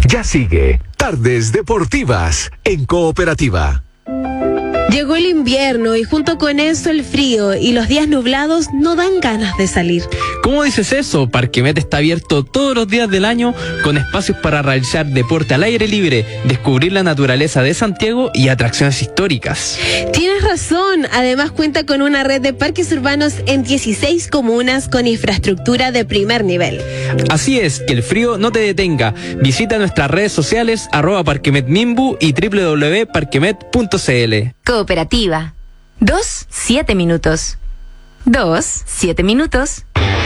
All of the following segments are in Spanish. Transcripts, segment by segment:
Ya sigue Tardes Deportivas en Cooperativa. Llegó el invierno y junto con eso el frío y los días nublados no dan ganas de salir. ¿Cómo dices eso? Parquemet está abierto todos los días del año con espacios para realizar deporte al aire libre, descubrir la naturaleza de Santiago y atracciones históricas. Tienes razón, además cuenta con una red de parques urbanos en 16 comunas con infraestructura de primer nivel. Así es, que el frío no te detenga. Visita nuestras redes sociales @parquemetmimbu y www.parquemet.cl. Cooperativa. 7 minutos. 7 minutos.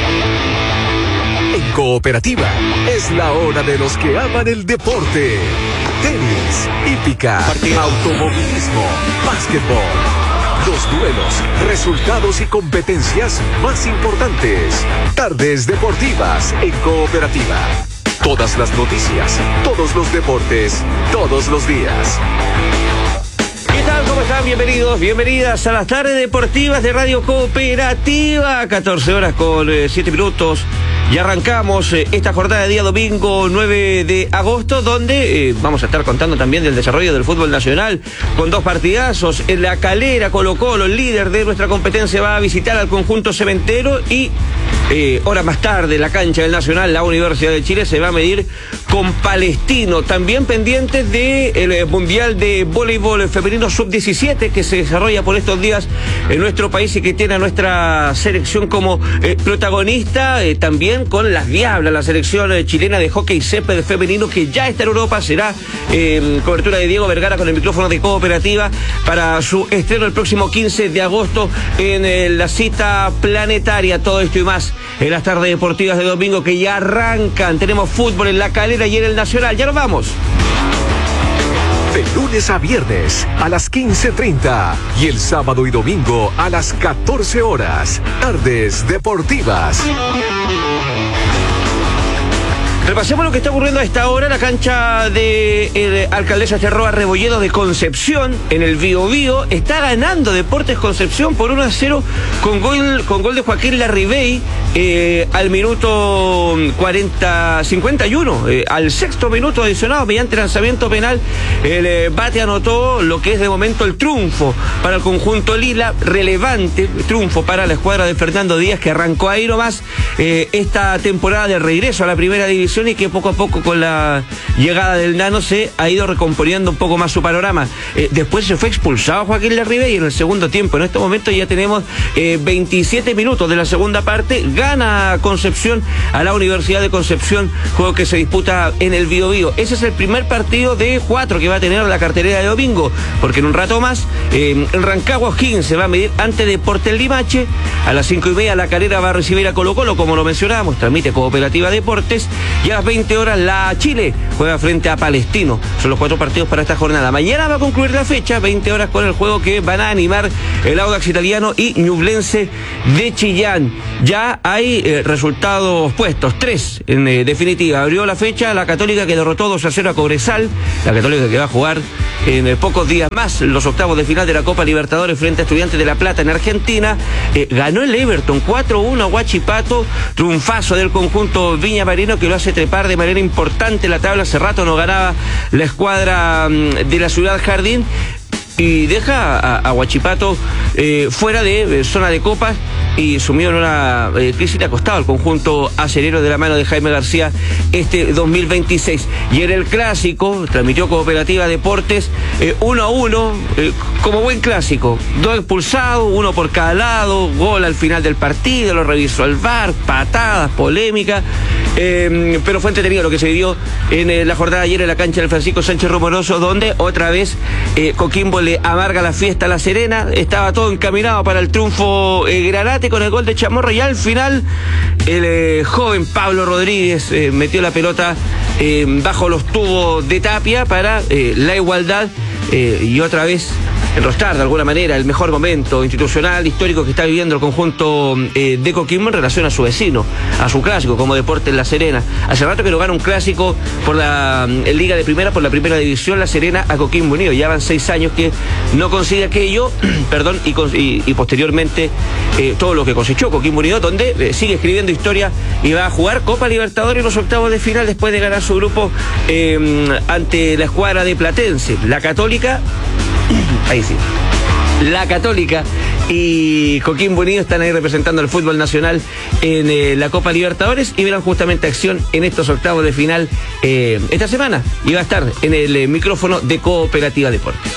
En Cooperativa es la hora de los que aman el deporte. Tenis, hípica, automovilismo, básquetbol. Los duelos, resultados y competencias más importantes. Tardes Deportivas en Cooperativa. Todas las noticias, todos los deportes, todos los días. ¿Qué tal? ¿Cómo están? Bienvenidos, bienvenidas a las tardes deportivas de Radio Cooperativa. 14 horas con 7 minutos. Y arrancamos esta jornada de día domingo 9 de agosto, donde vamos a estar contando también del desarrollo del fútbol nacional, con 2 partidazos. En La Calera, Colo-Colo, el líder de nuestra competencia, va a visitar al conjunto cementero y horas más tarde, la cancha del Nacional, la Universidad de Chile, se va a medir con Palestino. También pendientes del Mundial de Voleibol Femenino Sub-17 que se desarrolla por estos días en nuestro país y que tiene a nuestra selección como protagonista, también con las Diablas, la selección chilena de hockey césped femenino que ya está en Europa. Será cobertura de Diego Vergara con el micrófono de Cooperativa para su estreno el próximo 15 de agosto en la cita planetaria. Todo esto y más en las tardes deportivas de domingo que ya arrancan. Tenemos fútbol en La Calera y en el Nacional. Ya nos vamos. De lunes a viernes a las 15:30 y el sábado y domingo a las 14 horas. Tardes Deportivas. Repasemos lo que está ocurriendo a esta hora en la cancha de Alcaldesa Cherroa Rebolledo de Concepción, en el Biobío. Está ganando Deportes Concepción por 1-0 con gol de Joaquín Larribey al minuto 51. Al sexto minuto adicionado, mediante lanzamiento penal, el Bate anotó lo que es de momento el triunfo para el conjunto Lila. Relevante triunfo para la escuadra de Fernando Díaz, que arrancó ahí nomás esta temporada de regreso a la primera división y que poco a poco con la llegada del Nano se ha ido recomponiendo un poco más su panorama. Después se fue expulsado Joaquín Larribey en el segundo tiempo. En este momento ya tenemos 27 minutos de la segunda parte. Gana Concepción a la Universidad de Concepción, juego que se disputa en el Biobío. Ese es el primer partido de 4 que va a tener la cartelera de domingo, porque en un rato más en Rancagua O'Higgins se va a medir ante Deportes Limache. A las 5:30 La Calera va a recibir a Colo-Colo, como lo mencionábamos, transmite Cooperativa Deportes. Y a las 20 horas la Chile juega frente a Palestino. Son los 4 partidos para esta jornada. Mañana va a concluir la fecha, 20 horas con el juego que van a animar el Audax Italiano y Ñublense de Chillán. Ya hay resultados puestos, 3 en definitiva. Abrió la fecha la Católica, que derrotó 2-0 a Cobresal. La Católica que va a jugar en pocos días más los octavos de final de la Copa Libertadores frente a Estudiantes de La Plata en Argentina. Ganó el Everton 4-1 a Huachipato. Triunfazo del conjunto Viña Marino, que lo hace trepar de manera importante la tabla. Hace rato no ganaba la escuadra de la Ciudad Jardín y deja a Huachipato fuera de zona de copas y sumido en una crisis que ha costado al conjunto acerero de la mano de Jaime García este 2026. Y en el clásico transmitió Cooperativa Deportes 1-1 como buen clásico. 2 expulsados, 1 por cada lado, gol al final del partido, lo revisó el VAR, patadas, polémica. Pero fue entretenido lo que se vivió en la jornada de ayer en la cancha del Francisco Sánchez Romanoso, donde otra vez Coquimbo le amarga la fiesta a La Serena. Estaba todo encaminado para el triunfo granate con el gol de Chamorro, y al final el joven Pablo Rodríguez metió la pelota bajo los tubos de Tapia para la igualdad, y otra vez enrostrar de alguna manera el mejor momento institucional, histórico que está viviendo el conjunto de Coquimbo en relación a su vecino, a su clásico como Deportes La Serena. Hace rato que no gana un clásico por la Liga de Primera, por la Primera División, La Serena a Coquimbo Unido. Ya van 6 años que no consigue aquello, perdón, y posteriormente todo lo que cosechó Coquimbo Unido, donde sigue escribiendo historia y va a jugar Copa Libertadores en los octavos de final después de ganar su grupo ante la escuadra de Platense. La Católica, ahí sí, la Católica y Coquimbo Unido están ahí representando al fútbol nacional en la Copa Libertadores y verán justamente acción en estos octavos de final esta semana, y va a estar en el micrófono de Cooperativa Deportes.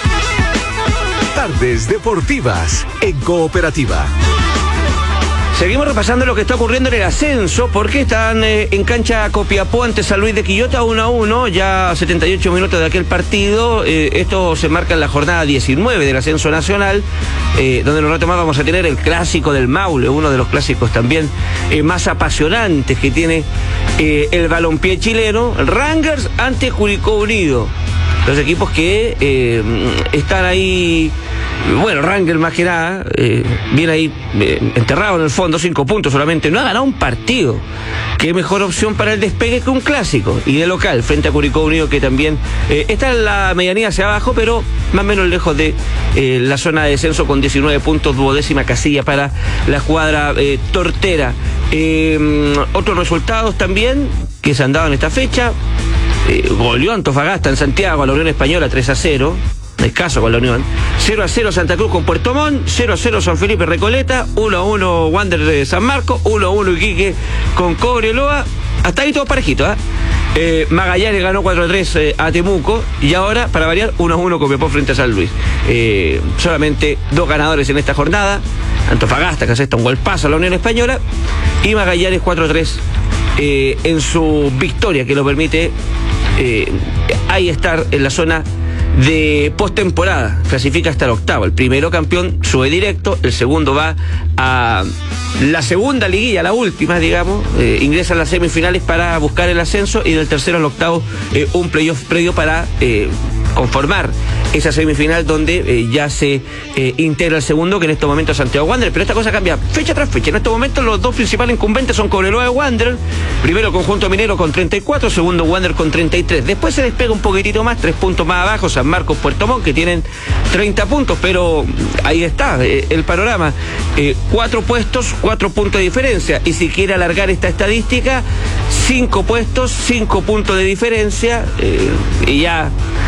Tardes deportivas en Cooperativa. Seguimos repasando lo que está ocurriendo en el ascenso, porque están en cancha Copiapó ante San Luis de Quillota 1-1, ya 78 minutos de aquel partido. Esto se marca en la jornada 19 del ascenso nacional, donde en un rato más vamos a tener el clásico del Maule, uno de los clásicos también más apasionantes que tiene el balompié chileno. Rangers ante Curicó Unido, los equipos que están ahí. Bueno, Rangers más que nada viene ahí enterrado en el fondo, 5 puntos solamente, no ha ganado un partido. Qué mejor opción para el despegue que un clásico, y de local frente a Curicó Unido, que también está en la medianía hacia abajo, pero más o menos lejos de la zona de descenso, con 19 puntos, 12ª casilla para la escuadra tortera. Otros resultados también que se han dado en esta fecha: goleó Antofagasta en Santiago a la Unión Española 3-0. Escaso con la Unión. 0-0 Santa Cruz con Puerto Montt, 0-0 San Felipe Recoleta, 1-1 Wander de San Marcos, 1-1 Iquique con Cobreloa. Hasta ahí todo parejito, Magallanes ganó 4-3 a Temuco, y ahora, para variar, 1-1 Copiapó frente a San Luis. Solamente 2 ganadores en esta jornada: Antofagasta, que asesta un golpazo a la Unión Española, y Magallanes 4-3 en su victoria, que lo permite ahí estar en la zona de postemporada. Clasifica hasta el octavo. El primero campeón sube directo, el segundo va a la segunda liguilla, la última, digamos, ingresa a las semifinales para buscar el ascenso, y del tercero al octavo un playoff previo para conformar esa semifinal, donde ya se integra el segundo, que en este momento es Santiago Wanderers. Pero esta cosa cambia fecha tras fecha. En este momento los dos principales incumbentes son Cobreloa y Wanderers. Primero el conjunto minero con 34, segundo Wanderers con 33. Después se despega un poquitito más, 3 puntos más abajo, San Marcos, Puerto Montt, que tienen 30 puntos, pero ahí está el panorama. 4 puestos, 4 puntos de diferencia, y si quiere alargar esta estadística, 5 puestos, 5 puntos de diferencia, y ya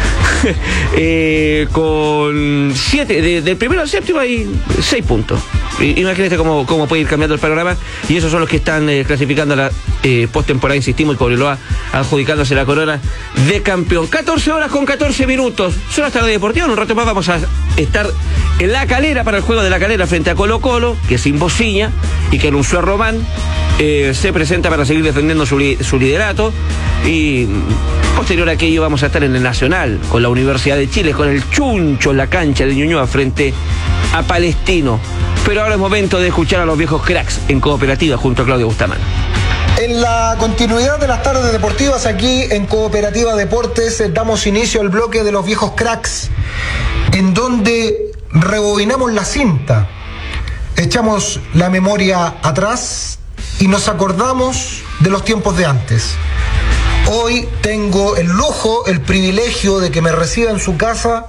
con 7, del primero al séptimo hay 6 puntos. Imagínate cómo puede ir cambiando el panorama, y esos son los que están clasificando a la postemporada, insistimos, y Cobreloa adjudicándose la corona de campeón. 14 horas con 14 minutos, son las tardes deportivas. En un rato más vamos a estar en La Calera para el juego de La Calera frente a Colo Colo, que sin Bociña y que anunció a Román, se presenta para seguir defendiendo su liderato, y posterior a aquello vamos a estar en el Nacional con la Universidad de Chile, con el Chuncho en la cancha de Ñuñoa frente a Palestino. Pero ahora es momento de escuchar a los viejos cracks en Cooperativa junto a Claudio Bustamante. En la continuidad de las tardes deportivas aquí en Cooperativa Deportes damos inicio al bloque de los viejos cracks, en donde rebobinamos la cinta, echamos la memoria atrás y nos acordamos de los tiempos de antes. Hoy tengo el lujo, el privilegio de que me reciba en su casa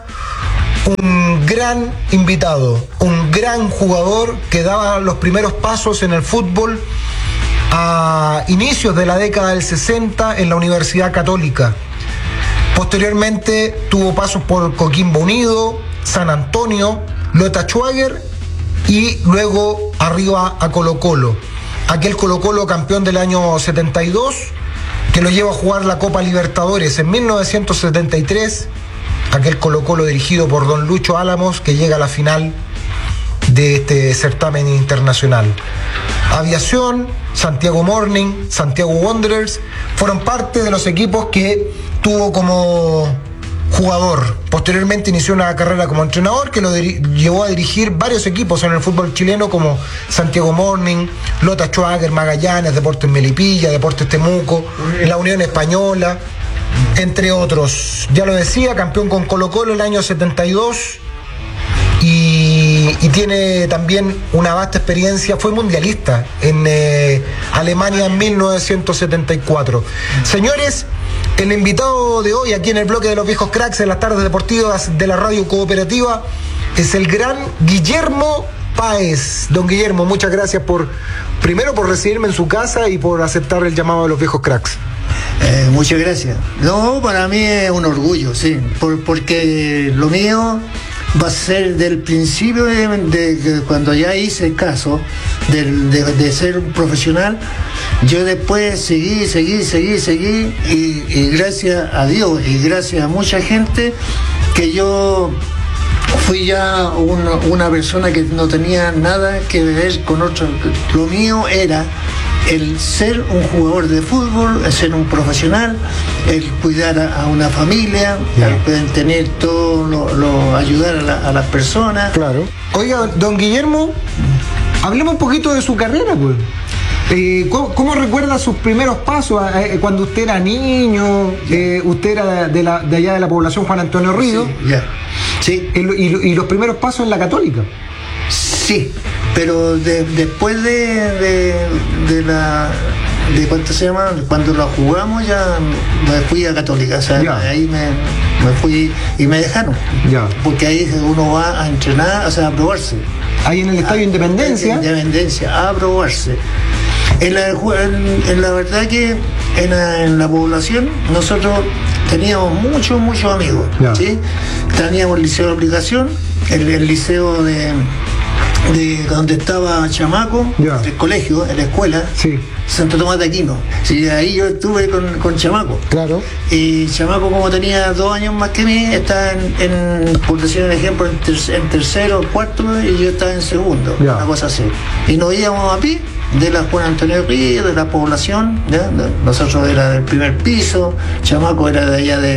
un gran invitado, un gran jugador que daba los primeros pasos en el fútbol a inicios de la década del 60 en la Universidad Católica. Posteriormente tuvo pasos por Coquimbo Unido, San Antonio, Lota Schwager y luego arriba a Colo Colo. Aquel Colo Colo campeón del año 72 que lo lleva a jugar la Copa Libertadores en 1973. Aquel Colo Colo dirigido por don Lucho Álamos, que llega a la final de este certamen internacional. Aviación, Santiago Morning, Santiago Wanderers fueron parte de los equipos que tuvo como jugador. Posteriormente inició una carrera como entrenador que lo llevó a dirigir varios equipos en el fútbol chileno, como Santiago Morning, Lota Schwager, Magallanes, Deportes Melipilla, Deportes Temuco, la Unión Española, entre otros. Ya lo decía, campeón con Colo Colo el año 72, y tiene también una vasta experiencia. Fue mundialista en Alemania en 1974. Señores, el invitado de hoy aquí en el bloque de los viejos cracks en las tardes deportivas de la radio cooperativa es el gran Guillermo Páez. Don Guillermo, muchas gracias primero por recibirme en su casa y por aceptar el llamado de los viejos cracks. Muchas gracias. No, para mí es un orgullo, sí, porque lo mío va a ser del principio de cuando ya hice el caso de ser un profesional. Yo después seguí y gracias a Dios y gracias a mucha gente que yo fui ya una persona que no tenía nada que ver con otro. Lo mío era el ser un jugador de fútbol, el ser un profesional, el cuidar a una familia, el tener todo ayudar a las personas. Claro. Oiga, don Guillermo, hablemos un poquito de su carrera, pues. ¿Cómo recuerda sus primeros pasos cuando usted era niño? Usted era de allá de la población Juan Antonio Ríos. Sí, ya. Sí. Y los primeros pasos en la Católica. Sí, pero después de ¿cuánto se llama? Cuando la jugamos ya me fui a Católica, o sea, ahí me fui y me dejaron. Ya. Porque ahí uno va a entrenar, o sea, a probarse. Ahí en el Estadio Independencia. A probarse. En la verdad que en la población nosotros teníamos muchos amigos, ¿sí? Teníamos el liceo de aplicación, el liceo de donde estaba Chamaco, el colegio, en la escuela, sí. Santo Tomás de Aquino. Sí, ahí yo estuve con Chamaco. Claro. Y Chamaco, como tenía 2 años más que mí, estaba por decir un ejemplo, en tercero, cuarto, y yo estaba en segundo, una cosa así. Y nos íbamos a pie de la Juan Antonio Ríos, de la población, ¿ya? Nosotros era del primer piso, Chamaco era de allá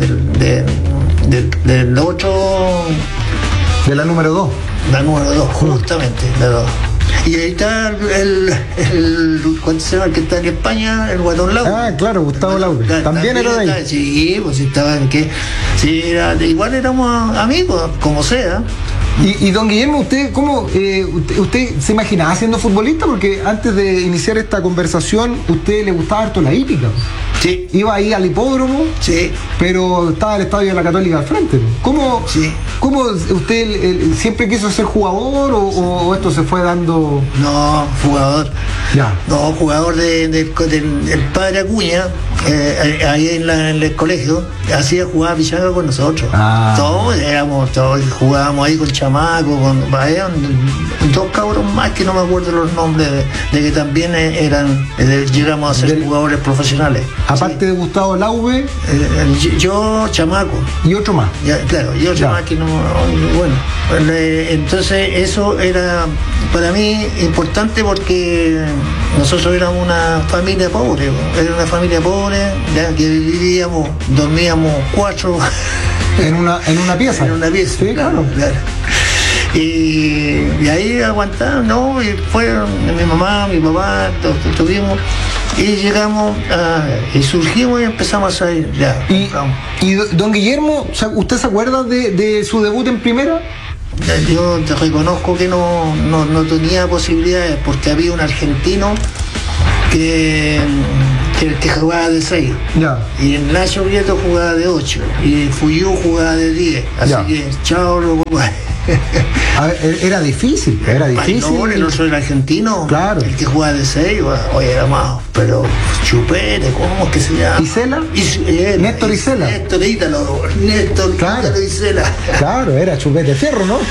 del otro... De la número 2. La número 2, justamente, la 2. Y ahí está ¿cuánto se llama? El que está en España, el Guatón Laure. Ah, claro, Gustavo Laure. ¿También era de ahí? Sí, pues estaba en que... Sí, igual éramos amigos, como sea. Y don Guillermo, ¿usted cómo usted se imaginaba siendo futbolista? Porque antes de iniciar esta conversación, ¿usted le gustaba harto la hípica? Sí. Iba ahí al hipódromo, sí, pero estaba el estadio de la Católica al frente. ¿Cómo usted siempre quiso ser jugador o esto se fue dando? No, jugador. Ya. No, jugador del padre Acuña, ahí en el colegio, jugaba pichanga con nosotros. Todos jugábamos ahí con Chamaco, con 2 cabros más que no me acuerdo los nombres, de que también llegamos a ser jugadores profesionales. Aparte de Gustavo Laube, yo, Chamaco. Y otro más. Claro, y otro más que no. Bueno, entonces eso era para mí importante porque nosotros éramos una familia pobre. Era una familia pobre, ya que dormíamos 4 en una pieza. En una pieza. Sí, claro. Y ahí aguantamos, ¿no? Y fueron mi mamá, mi papá, tuvimos. Y llegamos y surgimos y empezamos a ir. ¿Y don Guillermo, usted se acuerda de su debut en primera? Yo te reconozco que no tenía posibilidades porque había un argentino que jugaba de 6 y el Nacho Prieto jugaba de 8 y Fuyú jugaba de 10, así que chao loco. A ver, era difícil. No, el otro era argentino, claro. El que jugaba de 6, oye, era más, pero Chupete, ¿cómo es que se llama? ¿Isela? Néstor Isela. Néstor Isela. Claro, era Chupete Fierro, ¿no?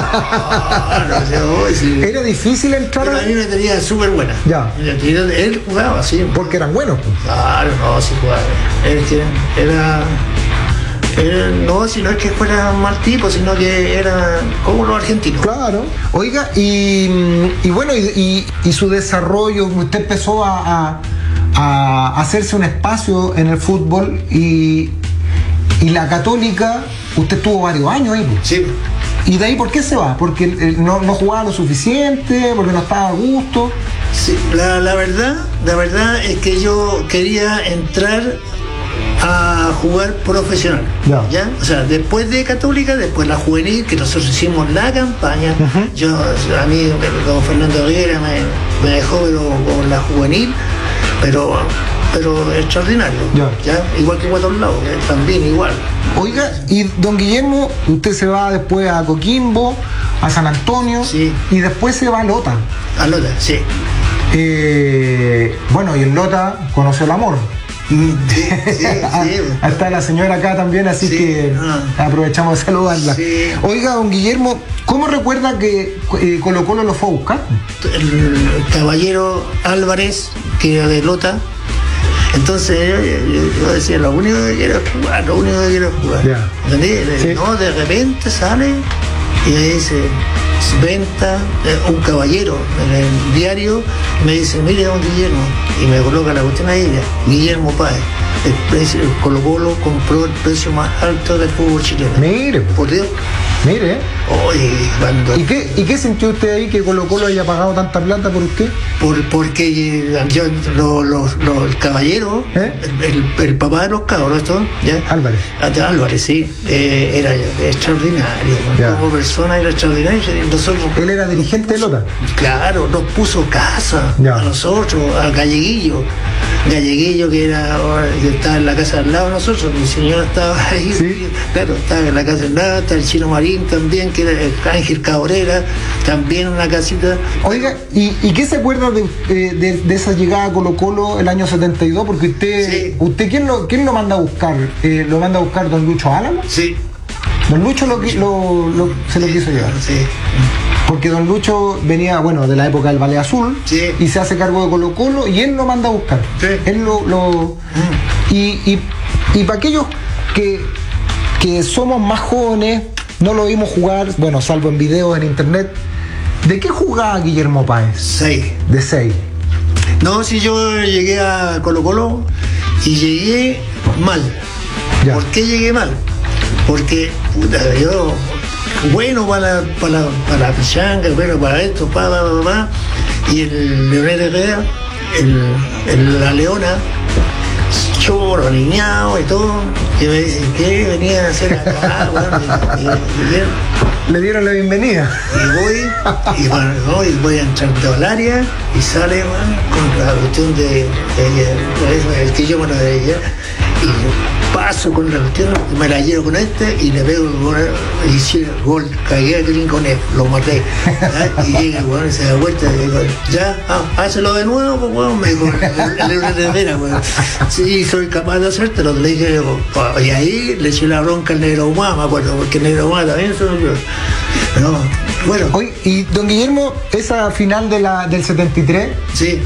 Sí. Era difícil entrar. Pero a mí me tenía súper buena. Él jugaba, sí. Porque eran buenos. Claro, no, sí jugaba. Es que era... no, sino es que fuera mal tipo, sino que era como los argentinos. Claro. Oiga, y bueno, y su desarrollo, usted empezó a hacerse un espacio en el fútbol y la Católica, usted tuvo varios años ahí. Sí. ¿Y de ahí por qué se va? ¿Porque no jugaba lo suficiente? ¿Porque no estaba a gusto? Sí, la verdad es que yo quería entrar a jugar profesional. ¿Ya? O sea, después de Católica, después la juvenil, que nosotros hicimos la campaña. A mí, don Fernando Rivera me dejó con la juvenil, pero extraordinario. ¿Ya? Igual que Guatón Lago, también igual. Oiga, y don Guillermo, usted se va después a Coquimbo, a San Antonio, y después se va a Lota. A Lota, sí. Bueno, y en Lota conoció el amor. Sí. Está la señora acá también, así que aprovechamos de saludarla. Sí. Oiga, don Guillermo, ¿cómo recuerda que Colo Colo lo fue a buscar? El caballero Álvarez, que era de Lota. Entonces yo decía, lo único que quiero es jugar. ¿Entendí? Sí. No, de repente sale y me dice, venta, un caballero en el diario, me dice, mire don Guillermo, y me coloca la cuestión ahí, Guillermo Páez, el Colo Colo compró el precio más alto del fútbol chileno. Mire, por Dios. Mire. Oye, cuando... ¿Y qué sintió usted ahí que Colo Colo haya pagado tanta plata por usted? Porque yo, el caballero, el papá de los cabros, ¿ya? Álvarez, sí, era extraordinario. Como persona era extraordinario. Nosotros, él era dirigente de Lota. Claro, nos puso casa a nosotros, al Galleguillo, que estaba en la casa al lado de nosotros. Mi señora estaba ahí, ¿sí? Claro, estaba en la casa al lado, está el Chino Marín también, que era el Ángel Cabrera, también una casita. Oiga, ¿y qué se acuerda de esa llegada a Colo Colo el año 72? Porque usted ¿quién lo manda a buscar? ¿Lo manda a buscar don Lucho Álamo? Sí. Don Lucho se lo quiso llevar. Sí. Porque don Lucho venía, bueno, de la época del Valle Azul, y se hace cargo de Colo Colo y él lo manda a buscar. Sí. Él y para aquellos que somos más jóvenes, no lo vimos jugar, bueno, salvo en videos en internet. ¿De qué jugaba Guillermo Páez? 6. De 6. No, si yo llegué a Colo Colo y llegué mal. Ya. ¿Por qué llegué mal? Porque, puta, yo, bueno para la pichanga, bueno para esto, y el Leonel Herrera, la Leona, chorro, alineado y todo, y me dicen, ¿qué venía a hacer acá? Bueno, le dieron la bienvenida. Y voy a entrar al área y sale con la cuestión de el que yo me lo de ella, y paso con la cuestión, me la llevo con y le pego el gol, y hice el gol, cagué a Green con él, lo maté. Y llega el weón y se da vuelta y digo, ya, hácelo de nuevo, pues weón, me dijo, el weón. Sí, soy capaz de hacértelo, le dije, y ahí le eché la bronca al Negro Humá, me acuerdo, porque el Negro Humá también soy yo. No, bueno. Oye, y don Guillermo, esa final del 73, sí.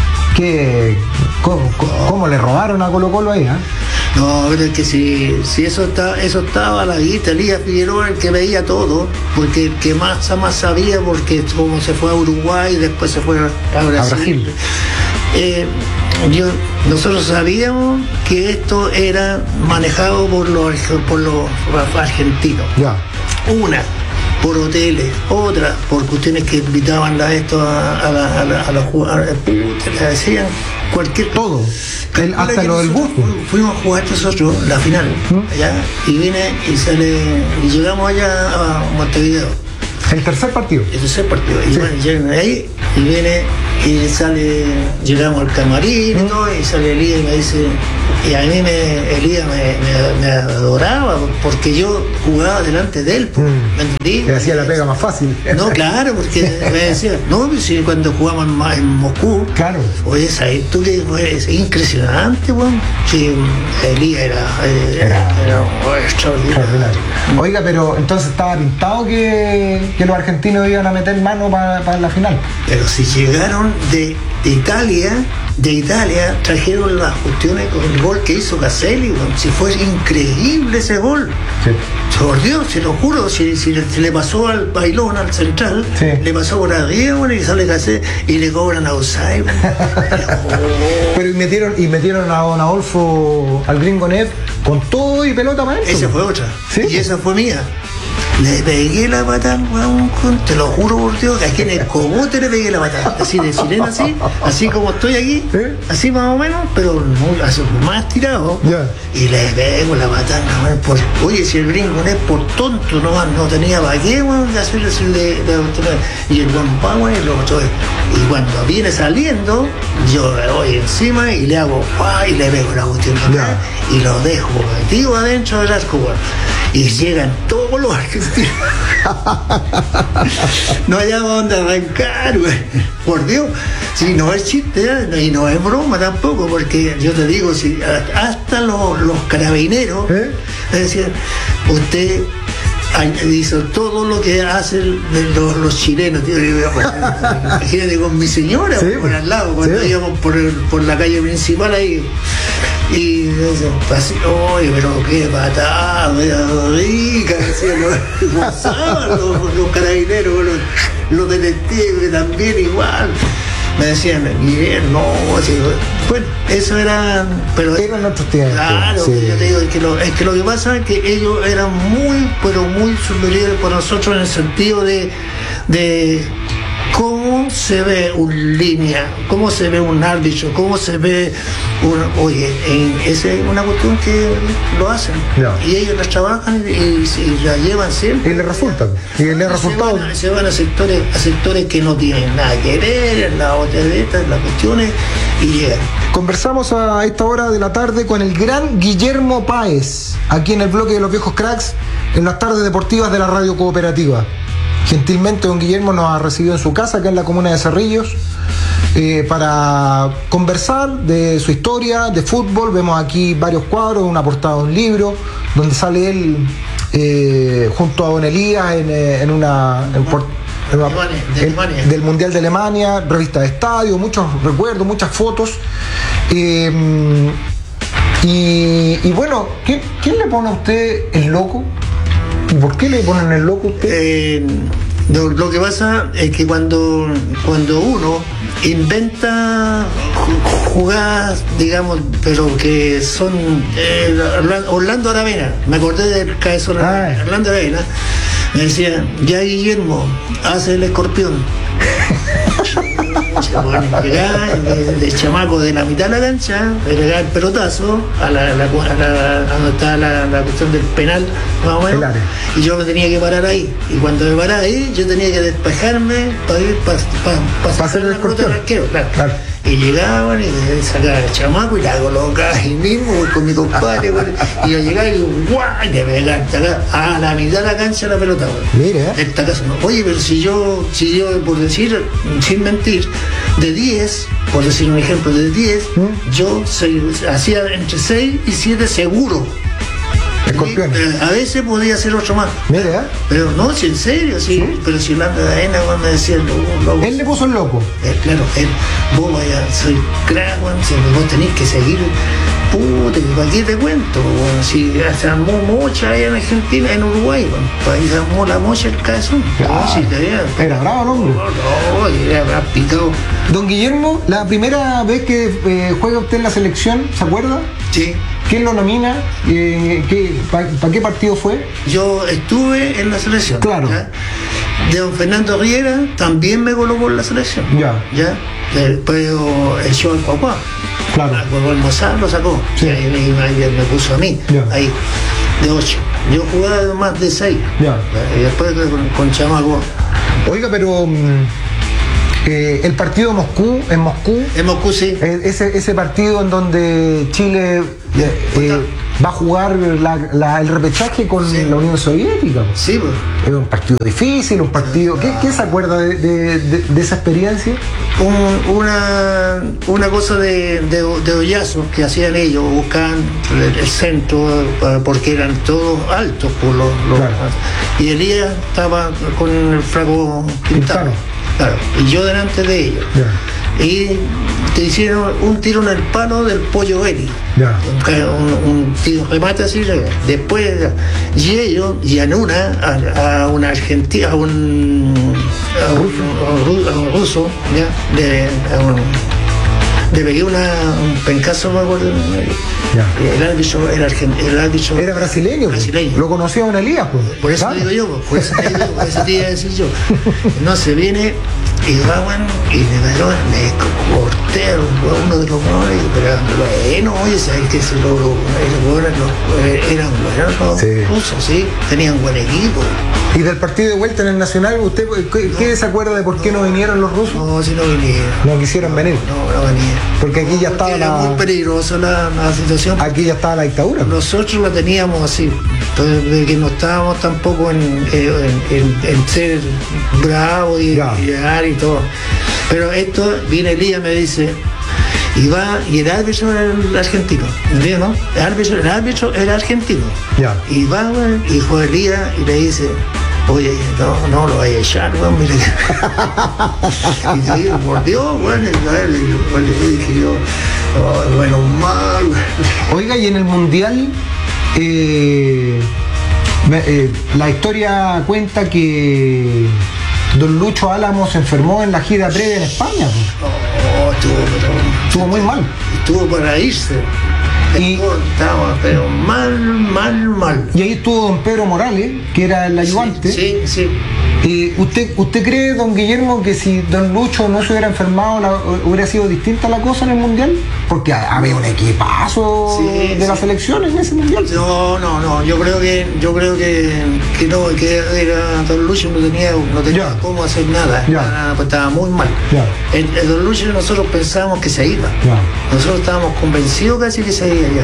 ¿Cómo le robaron a Colo Colo ahí? No, pero es que si eso estaba la guita, Elías Figueroa, el que veía todo, porque el que más sabía, porque como se fue a Uruguay, después se fue a Brasil. Nosotros sabíamos que esto era manejado por los argentinos. Ya. Una, por hoteles, otra, por cuestiones que invitaban a los jugadores, le decían cualquier todo. Hasta lo del bus. Fuimos a jugar nosotros la final, allá, y y llegamos allá a Montevideo. El tercer partido. Sí. Y bueno, llegan ahí, y viene, y llegamos al camarín y todo, y sale Elías y me dice, y a mí Elías me adoraba, porque yo jugaba delante de él, ¿me entendí? Te hacía la pega más fácil. No, claro, porque me decía, no, si cuando jugamos en Moscú, claro. Oye, tú que es impresionante, weón. Sí, Elías era extraordinario. Oiga, pero entonces estaba pintado que los argentinos iban a meter mano para la final. Pero si llegaron de Italia, trajeron las cuestiones con el gol que hizo Caselli, si fue increíble ese gol. Sí. Por Dios, se lo juro, si le pasó al bailón, al central, le pasó por arriba, y sale Caselli y le cobran a outside. Pero y metieron a don Adolfo, al Gringo Neff, con todo y pelota para eso. Esa fue otra. ¿Sí? Y esa fue mía. Le pegué la patada, weón, te lo juro por Dios, que aquí en el cogote le pegué la patada, así de chilena, así como estoy aquí, así más o menos, pero no, así, más tirado, y le pego la patada, weón, oye, si el gringo no es por tonto, no tenía para qué, weón, y el buen weón, y cuando viene saliendo, yo le voy encima y le hago, y le pego la cuestión acá, y lo dejo metido adentro del arco, weón. Y llegan todos los argentinos. No hay dónde arrancar, güey. Por Dios. Si no es chiste, y no es broma tampoco, porque yo te digo, si hasta los carabineros decían, usted hizo todo lo que hacen los chilenos, tío. Imagínate con mi señora, por al lado, cuando íbamos por la calle principal ahí. Y así, oye, pero qué patada, rica, decían los carabineros, los detectives también igual. Me decían, Miguel, no, bueno, eso era, pero eran otros tiempos. Claro, yo te digo, es que lo que pasa es que ellos eran muy, pero muy superiores por nosotros en el sentido de cómo se ve un línea, cómo se ve un árbitro, cómo se ve esa es una cuestión que lo hacen y ellos las trabajan y la llevan siempre y les resulta se van a sectores que no tienen nada que ver en la hoteleta, en las cuestiones, y llegan. Conversamos a esta hora de la tarde con el gran Guillermo Páez, aquí en el bloque de los viejos cracks, en las tardes deportivas de la Radio Cooperativa. Gentilmente don Guillermo nos ha recibido en su casa, acá en la comuna de Cerrillos, para conversar de su historia, de fútbol. Vemos aquí varios cuadros, una portada de un libro, donde sale él junto a don Elías del Mundial de Alemania, revista de estadio, muchos recuerdos, muchas fotos. Y bueno, ¿quién le pone a usted el loco? ¿Y por qué le ponen el loco a usted? Lo que pasa es que cuando uno inventa jugadas, digamos, pero que son Orlando Aravena, me acordé del caso Orlando Aravena, me decía, ya Guillermo, hace el escorpión. De chamaco de la mitad de la cancha, le pegaba el pelotazo a donde estaba la cuestión del penal, más o menos, y yo me tenía que parar ahí, y cuando me paraba ahí yo tenía que despejarme para hacer el escorpión, claro. Y llegaban y sacaban el chamaco y la colocaba ahí mismo con mi compadre, y yo llegaba y le pegaba a la mitad de la cancha la pelota, mira. Esta casa no. Oye, pero si yo por decir, sin mentir, de 10, por decir un ejemplo, de 10, yo hacía entre 6 y 7 seguro. Escorpiones. A veces podía hacer otro más. Mira. Pero no, si en serio, sí. Pero si Orlando de Arena me decía loco. Él le puso el loco. Claro, vos vaya, soy crack, vos tenés que seguir. Puta, ¿para qué te cuento? Si se armó mocha allá en Argentina, en Uruguay, ahí se armó la mocha el cabezón. Era bravo el hombre. No, era picado. Don Guillermo, la primera vez que juega usted en la selección, ¿se acuerda? Sí. ¿Quién lo nomina? ¿Para qué partido fue? Yo estuve en la selección. Claro. ¿Ya? De don Fernando Riera también me colocó en la selección. Ya. Después echó al Cuacuá. Claro. Cuando almorzar lo sacó. Sí. Y me puso a mí. Ya. Ahí. De 8. Yo jugaba más de 6. Ya. Y después con chamaco. Oiga, pero el partido en Moscú, sí. Ese partido en donde Chile va a jugar el repechaje con la Unión Soviética. Sí, pues. Es un partido difícil, un partido. ¿Qué se acuerda de esa experiencia? Una cosa de hoyazos que hacían ellos, buscaban el centro, porque eran todos altos por los claro. Y Elías estaba con el flaco Quintano. Claro, y yo delante de ellos. Yeah. Y te hicieron un tiro en el palo del Pollo Beni. Yeah. Un tiro remate así. Después, y ellos, y en a una argentina, a un ruso, ¿ya? le pegué un pencazo, me acuerdo. El árbitro era brasileño. Lo conocía a Elías, pues. Por eso digo yo, por eso te iba a decir yo. No se viene y va, bueno, y me corté a uno de los jugadores, pero bueno, oye, ¿sabes qué? Eran buenos rusos, ¿sí? Tenían buen equipo. ¿Y del partido de vuelta en el Nacional, usted qué se acuerda de por qué no vinieron los rusos? No, si no vinieron. No quisieron venir. No venían. Porque aquí ya estaba era muy peligrosa la situación. Aquí ya estaba la dictadura. Nosotros la teníamos así. Entonces, de que no estábamos tampoco en ser bravos y llegar y todo. Pero esto, viene Elías, me dice, y va, y el árbitro era el argentino, ¿entiendes, no? El árbitro era argentino. Y va, bueno, y fue Elías y le dice, oye, no lo vaya a echar, weón, mire. Y yo digo, por Dios, bueno, le dije yo, bueno, mal. Oiga, y en el Mundial, la historia cuenta que don Lucho Álamo se enfermó en la gira previa en España. Estuvo muy mal. Estuvo para irse. Estaba, pero mal. Y ahí estuvo don Pedro Morales, que era el ayudante. Sí. ¿Usted cree, don Guillermo, que si don Lucho no se hubiera enfermado hubiera sido distinta la cosa en el Mundial? Porque había un equipazo de la selección en ese Mundial. No, yo creo que no, que era don Lucho no tenía cómo hacer nada, pues estaba muy mal. El don Lucho nosotros pensábamos que se iba. Nosotros estábamos convencidos casi que se iba ya.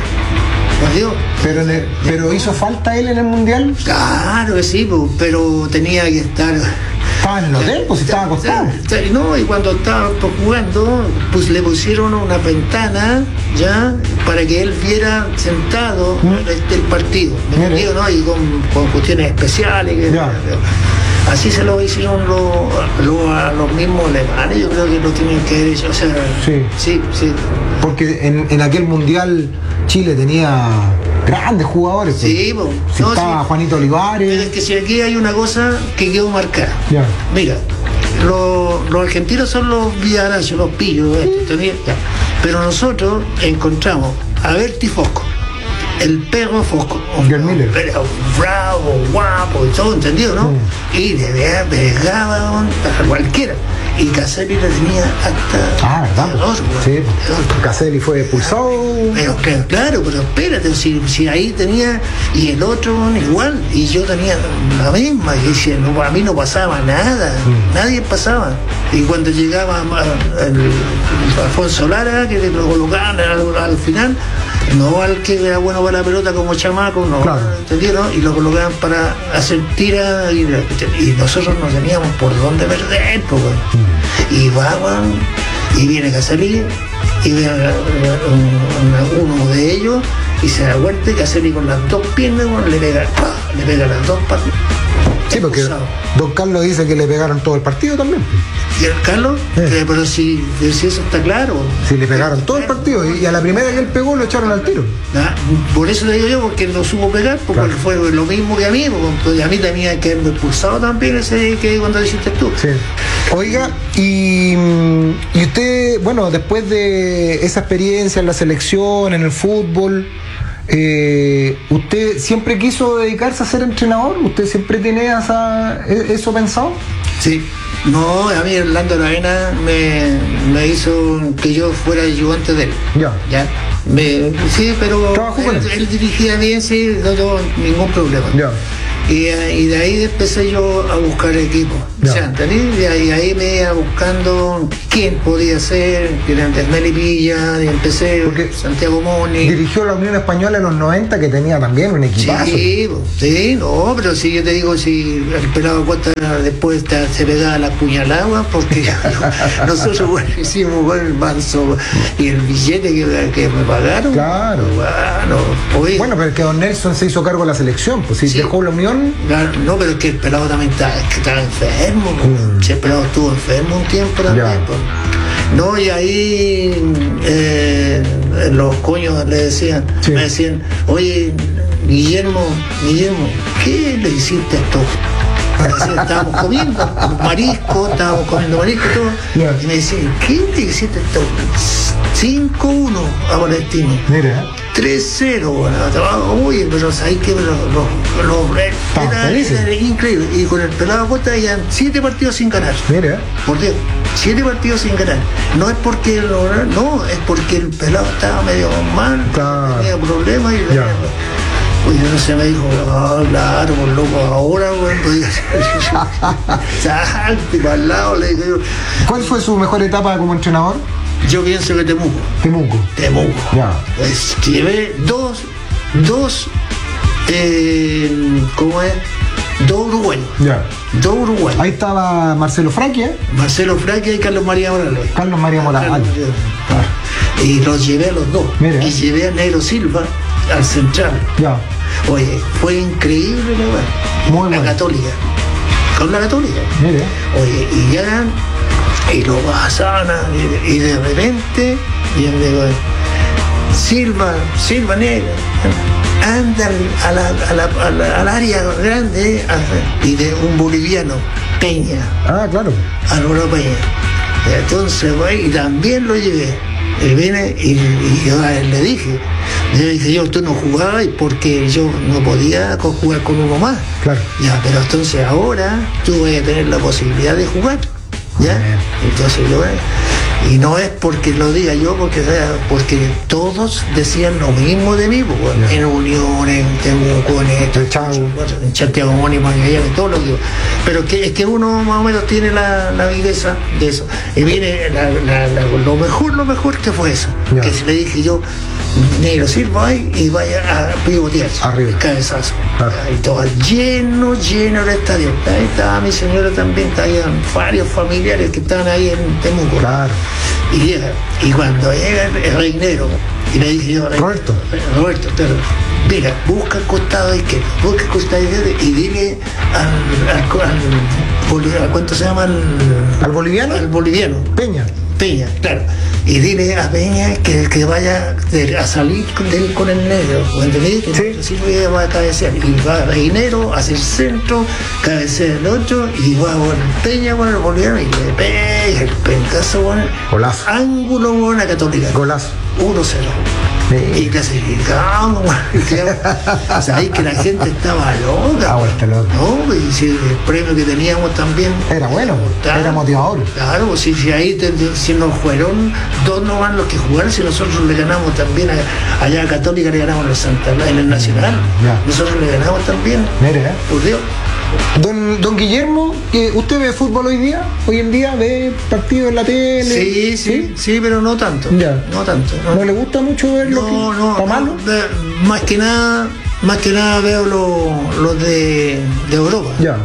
Pero hizo falta él en el Mundial. Claro que sí, pero tenía que estar. Estaba en el hotel, pues estaba acostado. No, y cuando estaba jugando, pues le pusieron una ventana ya para que él viera sentado el partido. ¿No? Y con cuestiones especiales. Así se lo hicieron a los mismos alemanes. Yo creo que lo tienen que decir. O sea, sí. Porque en aquel Mundial Chile tenía grandes jugadores. Sí, estaba Juanito Olivares. Pero es que si aquí hay una cosa que quedó marcada. Mira, los argentinos son los villarachos, los pillos. Pero nosotros encontramos a Berti Fosco, el perro Fosco, pero bravo, guapo y todo, ¿entendido, no? Y le pegaba a cualquiera. Y Caselli la tenía hasta... ¿verdad? Caselli fue expulsado. Pero claro, pero espérate, si ahí tenía... Y el otro igual, y yo tenía la misma, y decía, a mí no pasaba nada, nadie pasaba. Y cuando llegaba el Alfonso Lara, que lo colocaban al final, no al que era bueno para la pelota como chamaco, ¿entendieron? Y lo colocaban para hacer tiras, y nosotros no teníamos por dónde perder, y van, y viene Caselli, y viene uno de ellos, y se da vuelta, y Caselli con las dos piernas, le pega las dos patas. Sí, porque don Carlos dice que le pegaron todo el partido también. ¿Y el Carlos? Pero si eso está claro. Sí, le pegaron todo el partido, y a la primera que él pegó lo echaron al tiro. Por eso le digo yo, porque no supo pegar, porque fue lo mismo que a mí, porque a mí tenía que haberme expulsado también ese que cuando dijiste tú. Sí. Oiga, y usted, bueno, después de esa experiencia en la selección, en el fútbol, ¿usted siempre quiso dedicarse a ser entrenador? ¿Usted siempre tiene eso pensado? Sí. No, a mí Orlando Aravena me hizo que yo fuera ayudante de él. ¿Ya? Sí, pero él dirigía bien, sí, no tuvo ningún problema. Y de ahí empecé yo a buscar equipo. O sea, ¿entendí? Y ahí me iba buscando quién podía ser, que era Melipilla, y empecé porque Santiago Moni. Dirigió la Unión Española en los 90, que tenía también un equipazo. Pero si yo te digo, si el pelado Cuesta después se pegaba la puñalada, porque nosotros hicimos el manso y el billete que me pagaron. Claro. Bueno, pero es que don Nelson se hizo cargo de la selección, pues si dejó la Unión. Claro, no, pero es que el pelado también estaba enfermo. El pelado estuvo enfermo un tiempo también. No, y ahí los coños me decían, oye, Guillermo, ¿qué le hiciste a Estábamos comiendo marisco y todo. Yeah. Y me decían, ¿qué te hiciste esto? 5-1 a Palestino. Mira. 3-0, bueno, uy, pero sabéis que era increíble. Y con el pelado Costa habían 7 partidos sin ganar. Mira. Por Dios, 7 partidos sin ganar. No es porque es porque el pelado estaba medio mal, tenía problemas y uy, no se me dijo, claro, por loco, ahora, bueno, salte para el lado, le dije yo. ¿Cuál fue su mejor etapa como entrenador? Yo pienso que Temuco. Ya. Llevé dos uruguayos. Ya. 2 uruguayos. Ahí estaba Marcelo Fraquia. Y Carlos María Morales. Y los llevé a los dos. Mira. Y llevé a Negro Silva al central. Ya. Oye, fue increíble la verdad. Muy bueno. Católica. Con la Católica. Mire. Oye, y llegan y lo pasaban y de repente yo digo, Silva Negra, anda al área grande y de un boliviano, Peña. Ah, claro. Álvaro Peña. Entonces, y también lo llevé. Él viene y yo a él le dije, tú no jugabas porque yo no podía jugar con uno más. Claro. Ya, pero entonces ahora tú vas a tener la posibilidad de jugar. ¿Ya? Entonces yo, y no es porque lo diga yo, porque todos decían lo mismo de mí, pues, en Unión, en Temuco, en Santiago Mónimo, en todos los días. Pero es que uno más o menos tiene la viveza de eso. Y viene lo mejor que fue eso. Que si le dije yo, Negro Silva ahí y vaya a pivotear arriba, cabezazo. Y todo lleno el estadio. Ahí estaba mi señora también, estaban varios familiares que estaban ahí en Temuco. Claro. Y llega, y cuando llega el Reinero, y le dije yo, Roberto, mira, busca el costado izquierdo, y dile al ¿cuánto se llama? ¿Al boliviano? Al boliviano. Peña, claro. Y dile a Peña que vaya a salir con el negro. ¿Entendés? Sí. Va a cabecear. Y va a Reinero, hacia el centro, cabecea el otro, y va a Peña con el boliviano y le pega el pencazo con el golazo. Ángulo con la Católica. Golazo. 1-0. Y clasificamos, o sea, ahí que la gente estaba loca. ¿No? Y si el premio que teníamos también era bueno, era motivador. Claro, si ahí si nos fueron 2 nomás los que jugaron, si nosotros le ganamos también allá a Católica, le ganamos en el Nacional. Nosotros le ganamos también. Mire, por Dios. Don Guillermo, ¿usted ve fútbol hoy en día? ¿Ve partidos en la tele? Sí, pero no tanto. No tanto. ¿No le gusta mucho verlo? No. ¿Está malo? Más que nada veo los de Europa. Ya.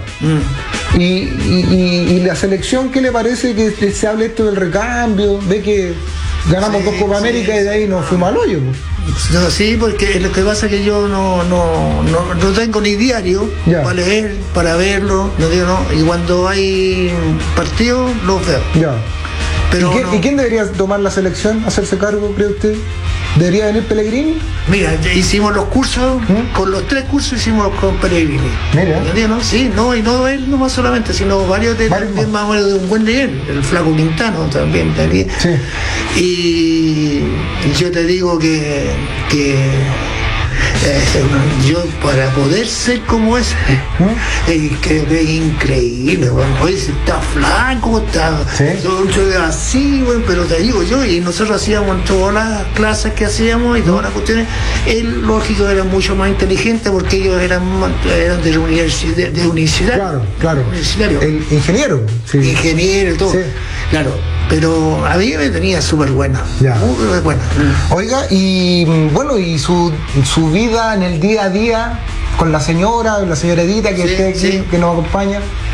¿Y la selección qué le parece que se hable esto del recambio? ¿Ve que ganamos 2 Copa América y de ahí nos fuimos al hoyo? No, sí, porque lo que pasa es que yo no tengo ni diario para leer, para verlo, y cuando hay partidos los veo. Ya. Pero ¿Y quién debería tomar la selección, hacerse cargo, cree usted? ¿Debería venir Pellegrini? Mira, hicimos los cursos, con los 3 cursos hicimos con Pellegrini. Mira. ¿No? Sí, y no él nomás solamente, sino varios también más o menos de un buen nivel. El Flaco Quintano también. Sí. Y yo te digo que yo para poder ser como ese que es increíble, hoy está flaco, está así, pero te digo yo, y nosotros hacíamos todas las clases que hacíamos y todas las cuestiones. Él, lógico, era mucho más inteligente porque ellos eran de la universidad. Claro. Universitario. El ingeniero. Sí. Ingeniero y todo. Sí. Claro. Pero a mí me tenía súper bueno. Muy bueno. Oiga, y bueno, y su vida en el día a día con la señora Edita que nos acompaña.